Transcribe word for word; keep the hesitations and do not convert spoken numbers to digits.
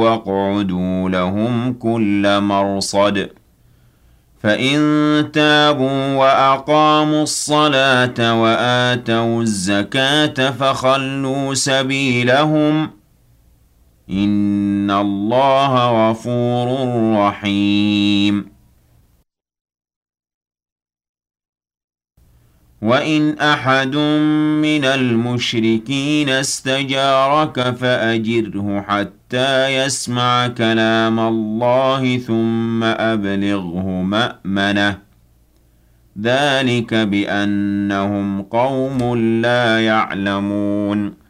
واقعدوا لهم كل مرصد فإن تابوا وأقاموا الصلاة وآتوا الزكاة فخلوا سبيلهم إن الله غفور رحيم وإن أحد من المشركين استجارك فأجره حتى يسمع كلام الله ثم أبلغه مأمنه ذلك بأنهم قوم لا يعلمون